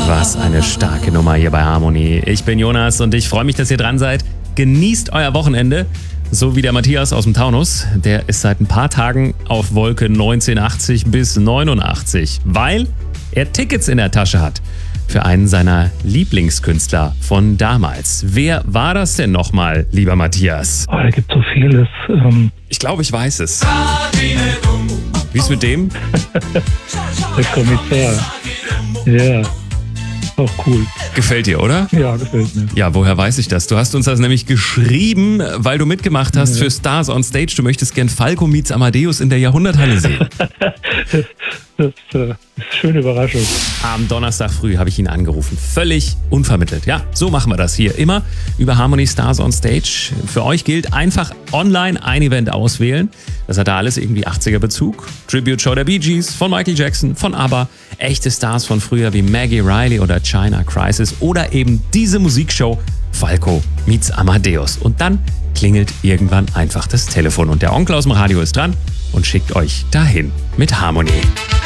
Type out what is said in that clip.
Was eine starke Nummer hier bei Harmony. Ich bin Jonas und ich freue mich, dass ihr dran seid. Genießt euer Wochenende. So wie der Matthias aus dem Taunus. Der ist seit ein paar Tagen auf Wolke 1980 bis 89, weil er Tickets in der Tasche hat für einen seiner Lieblingskünstler von damals. Wer war das denn nochmal, lieber Matthias? Da gibt so vieles. Ich glaube, ich weiß es. Wie ist mit dem? Der Kommissar. Ja, auch cool. Gefällt dir, oder? Ja, gefällt mir. Ja, woher weiß ich das? Du hast uns das nämlich geschrieben, weil du mitgemacht hast für Stars on Stage. Du möchtest gern Falco meets Amadeus in der Jahrhunderthalle sehen. Das ist eine schöne Überraschung. Am Donnerstag früh habe ich ihn angerufen. Völlig unvermittelt. Ja, so machen wir das hier. Immer über Harmony Stars on Stage. Für euch gilt einfach online ein Event auswählen. Das hat da alles irgendwie 80er-Bezug. Tribute Show der Bee Gees, von Michael Jackson, von ABBA. Echte Stars von früher wie Maggie Riley oder China Crisis. Oder eben diese Musikshow Falco meets Amadeus. Und dann klingelt irgendwann einfach das Telefon. Und der Onkel aus dem Radio ist dran und schickt euch dahin mit Harmony.